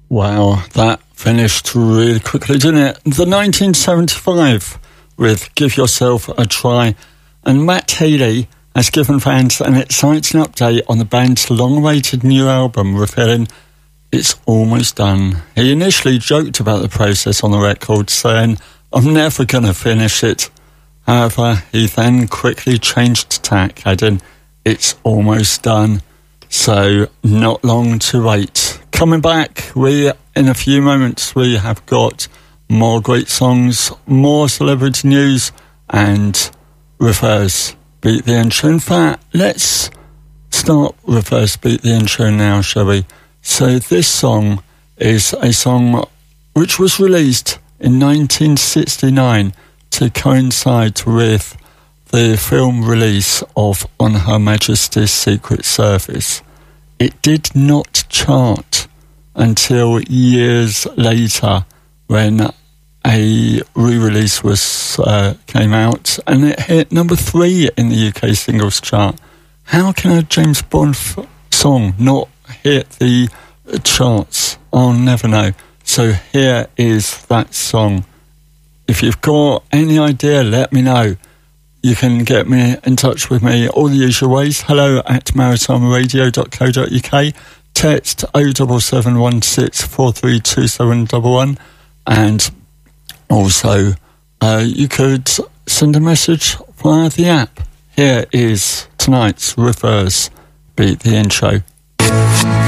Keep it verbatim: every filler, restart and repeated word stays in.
Wow, that finished really quickly, didn't it? The nineteen seventy-five with Give Yourself a Try. And Matt Healy has given fans an exciting update on the band's long-awaited new album, revealing it's almost done. He initially joked about the process on the record, saying, "I'm never going to finish it." However, he then quickly changed tack, adding, "It's almost done, so not long to wait." Coming back, we in a few moments we have got more great songs, more celebrity news, and Reverse Beat the Intro. In fact, let's start Reverse Beat the Intro now, shall we? So this song is a song which was released in nineteen sixty-nine to coincide with the film release of On Her Majesty's Secret Service. It did not chart until years later when a re-release was uh, came out, and it hit number three in the U K singles chart. How can a James Bond f- song not hit the charts? I'll never know. So here is that song. If you've got any idea, let me know. You can get me in touch with me all the usual ways. Hello at maritime radio dot co dot uk. Text oh seven seven one six four three two seven one one. And also, uh, you could send a message via the app. Here is tonight's Reverse Beat the Intro.